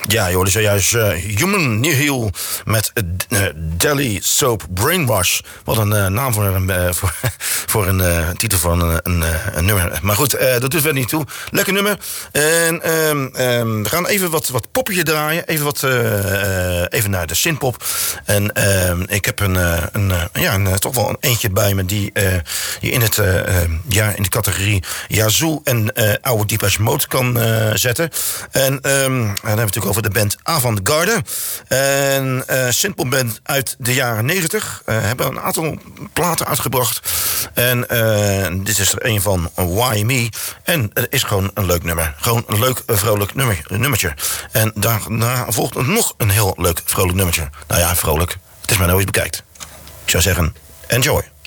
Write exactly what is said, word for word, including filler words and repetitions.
Ja, joh, dus zojuist uh, Human Nihil met uh, Delhi Soap Brainwash. Wat een uh, naam voor een, uh, voor, voor een uh, titel van een, een, een nummer. Maar goed, uh, dat doet verder niet toe. Lekker nummer. En um, um, we gaan even wat, wat poppetje draaien. Even, wat, uh, uh, even naar de synthpop. En uh, ik heb een, uh, een, uh, ja, een, uh, toch wel een eentje bij me die, uh, die in, het, uh, uh, ja, in de categorie Yazoo en uh, oude Depeche Mode kan uh, zetten. En um, dan hebben we natuurlijk over de band Avant-Garde. En uh, synthpop band uit de jaren negentig. Uh, hebben een aantal platen uitgebracht. En uh, dit is er een van Why Me. En het is gewoon een leuk nummer. Gewoon een leuk, vrolijk nummer, nummertje. En daarna volgt nog een heel leuk, vrolijk nummertje. Nou ja, vrolijk. Het is maar nou eens bekijkt. Ik zou zeggen, enjoy.